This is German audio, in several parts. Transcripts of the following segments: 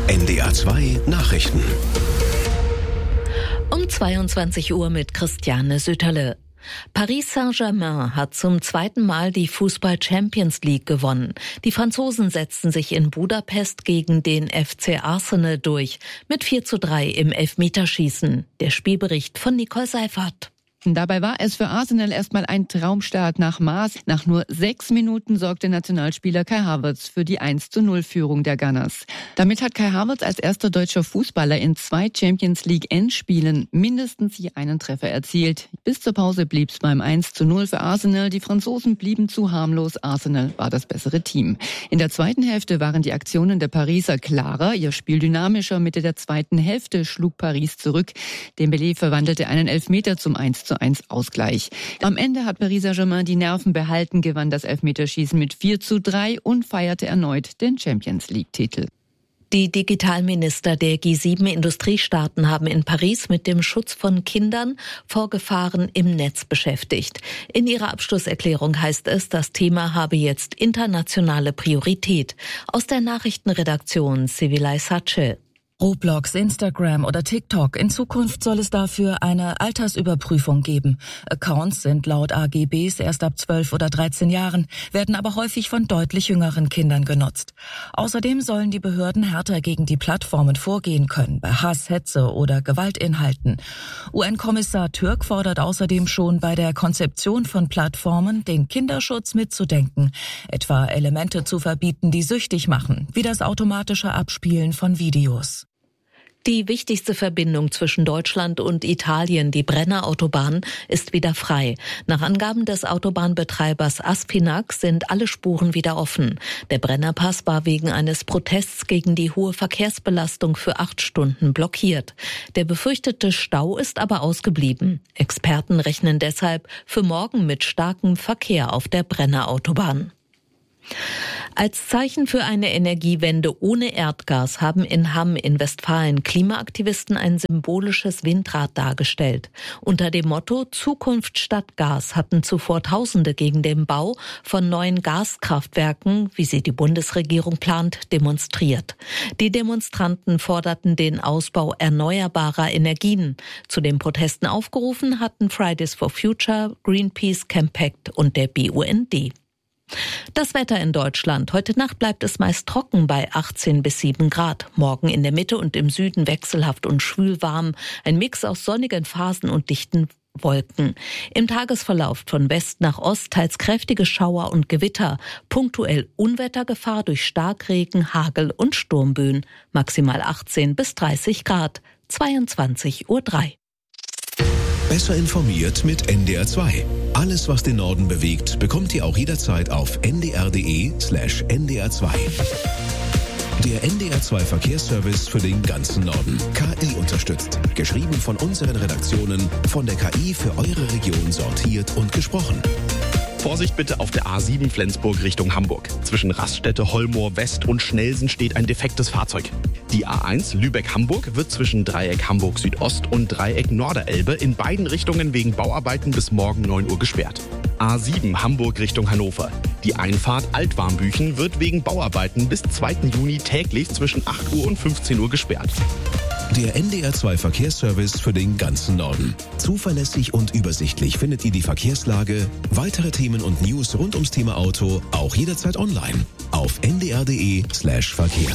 NDR 2 Nachrichten. Um 22 Uhr mit Christiane Sütterle. Paris Saint-Germain hat zum zweiten Mal die Fußball-Champions League gewonnen. Die Franzosen setzten sich in Budapest gegen den FC Arsenal durch, mit 4:3 im Elfmeterschießen. Der Spielbericht von Nicole Seifert. Dabei war es für Arsenal erstmal ein Traumstart nach Maß. Nach nur 6 Minuten sorgte Nationalspieler Kai Havertz für die 1:0-Führung der Gunners. Damit hat Kai Havertz als erster deutscher Fußballer in 2 Champions League Endspielen mindestens je einen Treffer erzielt. Bis zur Pause blieb es beim 1:0 für Arsenal. Die Franzosen blieben zu harmlos. Arsenal war das bessere Team. In der zweiten Hälfte waren die Aktionen der Pariser klarer, ihr Spiel dynamischer. Mitte der zweiten Hälfte schlug Paris zurück. Dembélé verwandelte einen Elfmeter zum 1:1 Ausgleich. Am Ende hat Paris Saint-Germain die Nerven behalten, gewann das Elfmeterschießen mit 4:3 und feierte erneut den Champions League-Titel. Die Digitalminister der G7-Industriestaaten haben in Paris mit dem Schutz von Kindern vor Gefahren im Netz beschäftigt. In ihrer Abschlusserklärung heißt es, das Thema habe jetzt internationale Priorität. Aus der Nachrichtenredaktion Civilay Sace. Roblox, Instagram oder TikTok. In Zukunft soll es dafür eine Altersüberprüfung geben. Accounts sind laut AGBs erst ab 12 oder 13 Jahren, werden aber häufig von deutlich jüngeren Kindern genutzt. Außerdem sollen die Behörden härter gegen die Plattformen vorgehen können, bei Hass, Hetze oder Gewaltinhalten. UN-Kommissar Türk fordert außerdem schon bei der Konzeption von Plattformen, den Kinderschutz mitzudenken, etwa Elemente zu verbieten, die süchtig machen, wie das automatische Abspielen von Videos. Die wichtigste Verbindung zwischen Deutschland und Italien, die Brenner-Autobahn, ist wieder frei. Nach Angaben des Autobahnbetreibers Aspinac sind alle Spuren wieder offen. Der Brennerpass war wegen eines Protests gegen die hohe Verkehrsbelastung für 8 Stunden blockiert. Der befürchtete Stau ist aber ausgeblieben. Experten rechnen deshalb für morgen mit starkem Verkehr auf der Brenner-Autobahn. Als Zeichen für eine Energiewende ohne Erdgas haben in Hamm in Westfalen Klimaaktivisten ein symbolisches Windrad dargestellt. Unter dem Motto Zukunft statt Gas hatten zuvor Tausende gegen den Bau von neuen Gaskraftwerken, wie sie die Bundesregierung plant, demonstriert. Die Demonstranten forderten den Ausbau erneuerbarer Energien. Zu den Protesten aufgerufen hatten Fridays for Future, Greenpeace, Campact und der BUND. Das Wetter in Deutschland. Heute Nacht bleibt es meist trocken bei 18 bis 7 Grad. Morgen in der Mitte und im Süden wechselhaft und schwül warm. Ein Mix aus sonnigen Phasen und dichten Wolken. Im Tagesverlauf von West nach Ost teils kräftige Schauer und Gewitter. Punktuell Unwettergefahr durch Starkregen, Hagel und Sturmböen. Maximal 18 bis 30 Grad. 22:03 Uhr. Besser informiert mit NDR 2. Alles, was den Norden bewegt, bekommt ihr auch jederzeit auf ndr.de/ndr2. Der NDR 2 Verkehrsservice für den ganzen Norden. KI unterstützt. Geschrieben von unseren Redaktionen, von der KI für eure Region sortiert und gesprochen. Vorsicht bitte auf der A7 Flensburg Richtung Hamburg. Zwischen Raststätte, Holmoor West und Schnelsen steht ein defektes Fahrzeug. Die A1 Lübeck-Hamburg wird zwischen Dreieck Hamburg Südost und Dreieck Norderelbe in beiden Richtungen wegen Bauarbeiten bis morgen 9 Uhr gesperrt. A7 Hamburg Richtung Hannover. Die Einfahrt Altwarmbüchen wird wegen Bauarbeiten bis 2. Juni täglich zwischen 8 Uhr und 15 Uhr gesperrt. Der NDR 2 Verkehrsservice für den ganzen Norden. Zuverlässig und übersichtlich findet ihr die Verkehrslage, weitere Themen und News rund ums Thema Auto auch jederzeit online auf ndr.de/Verkehr.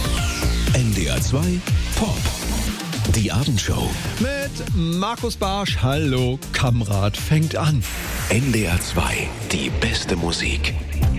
NDR 2 Pop. Die Abendshow. Mit Markus Barsch. Hallo, Kamerad fängt an. NDR 2. Die beste Musik.